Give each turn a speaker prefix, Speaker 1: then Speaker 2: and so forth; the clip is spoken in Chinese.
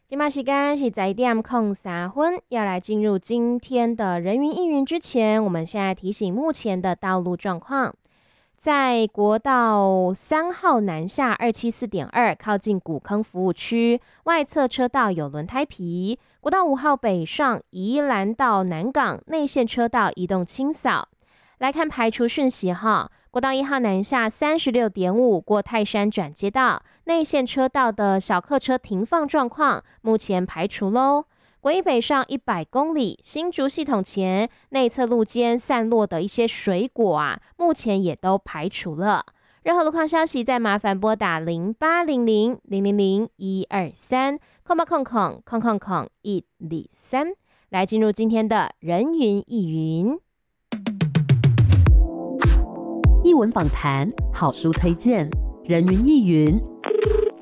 Speaker 1: 现在时间是11:03，要来进入今天的人云亦云之前，我们现在提醒目前的道路状况。在国道3号南下274.2靠近古坑服务区外侧车道有轮胎皮，国道5号北上宜兰到南港内线车道移动清扫。来看排除讯息哈，国道1号南下36.5过泰山转接道内线车道的小客车停放状况目前排除咯。国一北上100公里新竹系统前内侧路间散落的一些水果目前也都排除了。任何路况消息再麻烦拨打0800000123，123来进入今天的人云亦云。
Speaker 2: 艺文访谈，好书推荐，人云亦云。